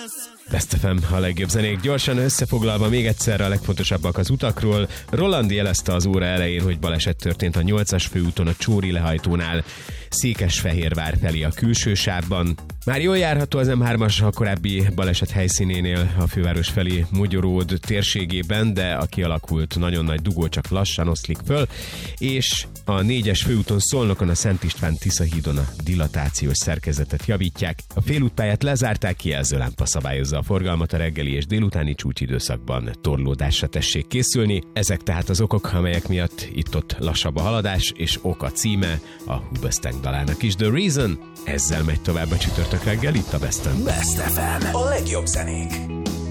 Best FM, a legjobb zenék. Gyorsan összefoglalva még egyszer a legfontosabbak az utakról. Roland jelezte az óra elején, hogy baleset történt a 8-as főúton a Csóri lehajtónál, Székesfehérvár felé a külső sávban. Már jól járható az M3-as a korábbi baleset helyszínénél a főváros felé Mogyoród térségében, de a kialakult nagyon nagy dugó csak lassan oszlik föl, és a 4-es főúton Szolnokon a Szent István Tisza hídon a dilatációs szerkezetet javítják. A félútpályát lezárták, kijelzőlámpa szabályozza a forgalmat, a reggeli és délutáni csúcsidőszakban torlódásra tessék készülni. Ezek tehát az okok, amelyek miatt itt-ott lassabb a haladás, és ok a címe a Hubestang dalának is. The Reason. Ezzel megy tovább a csütörtök reggel itt a Best FM. Best FM. A legjobb zenék.